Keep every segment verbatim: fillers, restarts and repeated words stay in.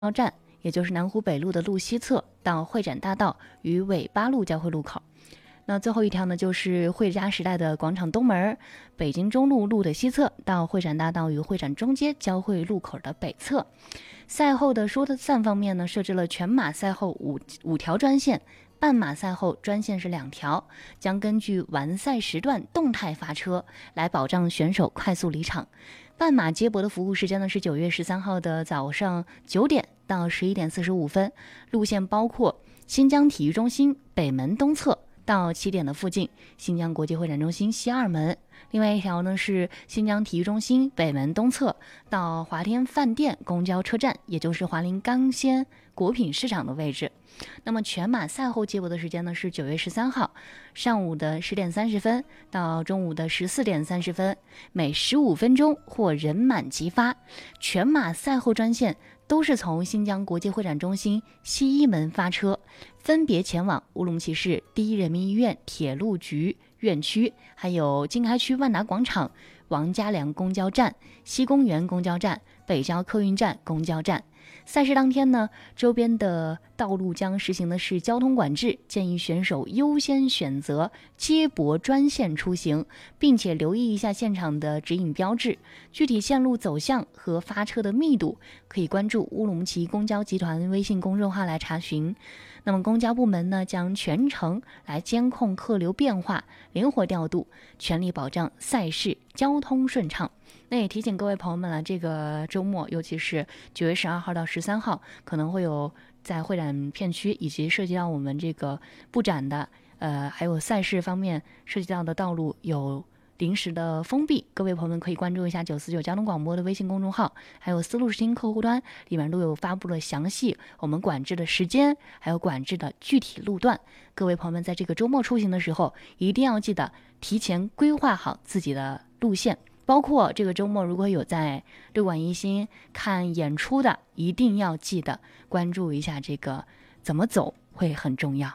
站，也就是南湖北路的路西侧到会展大道与纬八路交汇路口。那最后一条呢，就是汇佳时代的广场东门，北京中路路的西侧到会展大道与会展中街交汇路口的北侧。赛后的疏散方面呢，设置了全马赛后五五条专线，半马赛后专线是两条，将根据完赛时段动态发车，来保障选手快速离场。半马接驳的服务时间呢是九月十三号的早上九点到十一点四十五分，路线包括新疆体育中心北门东侧到起点的附近，新疆国际会展中心西二门。另外一条呢是新疆体育中心北门东侧到华天饭店公交车站，也就是华林钢鲜果品市场的位置。那么全马赛后接驳的时间呢是九月十三号上午的十点三十分到中午的十四点三十分，每十五分钟或人满即发。全马赛后专线都是从新疆国际会展中心西一门发车，分别前往乌鲁木齐市第一人民医院铁路局院区，还有经开区万达广场、王家梁公交站、西公园公交站、北郊客运站公交站。赛事当天呢，周边的道路将实行的是交通管制，建议选手优先选择接驳专线出行，并且留意一下现场的指引标志。具体线路走向和发车的密度，可以关注乌鲁木齐公交集团微信公众号来查询。那么公交部门呢，将全程来监控客流变化，灵活调度，全力保障赛事交通顺畅。那也提醒各位朋友们了，这个周末，尤其是九月十二号到十三号，可能会有在会展片区以及涉及到我们这个布展的，呃，还有赛事方面涉及到的道路有临时的封闭。各位朋友们可以关注一下九四九交通广播的微信公众号，还有丝路视听客户端，里面都有发布了详细我们管制的时间，还有管制的具体路段。各位朋友们在这个周末出行的时候，一定要记得提前规划好自己的路线。包括这个周末如果有在六馆一新看演出的，一定要记得关注一下这个怎么走会很重要。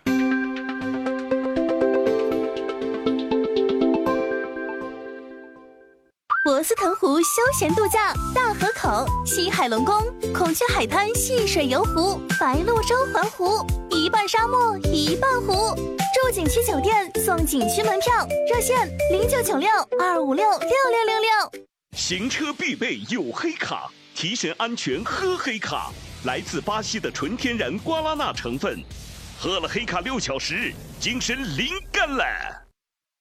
博斯腾湖休闲度假，大河口、西海龙宫、孔雀海滩戏水游湖、白鹭洲环湖，一半沙漠一半湖。住景区酒店送景区门票，热线零九九六二五六六六六六。 行车必备有黑卡，提神安全喝黑卡，来自巴西的纯天然瓜拉纳成分，喝了黑卡六小时，精神灵感了。